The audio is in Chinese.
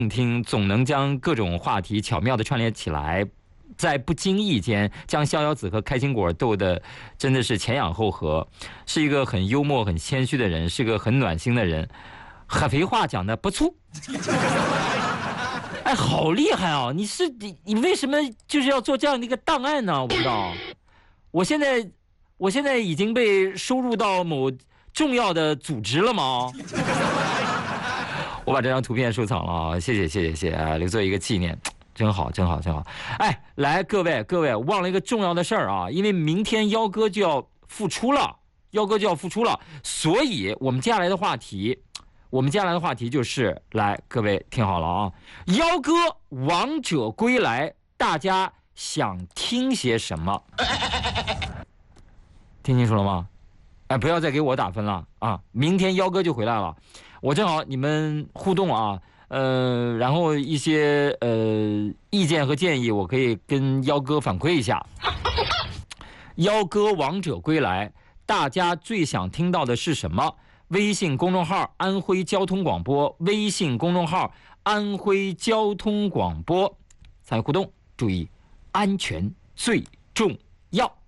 听总能将各种话题巧妙地串联起来，在不经意间将逍遥子和开心果逗得真的是前仰后合，是一个很幽默、很谦虚的人，是个很暖心的人，合肥话讲的不错。哎，好厉害啊！你为什么就是要做这样的一个档案呢？我不知道。我现在已经被收入到某重要的组织了吗？我把这张图片收藏了啊，谢谢啊，留作一个纪念，真好。哎，来各位，忘了一个重要的事儿啊，因为明天幺哥就要复出了，所以我们接下来的话题就是来各位听好了啊，幺哥王者归来，大家想听些什么？听清楚了吗？哎，不要再给我打分了啊！明天幺哥就回来了，我正好你们互动啊，然后一些意见和建议，我可以跟幺哥反馈一下。幺哥王者归来，大家最想听到的是什么？微信公众号安徽交通广播，微信公众号安徽交通广播，参与互动，注意安全最重要。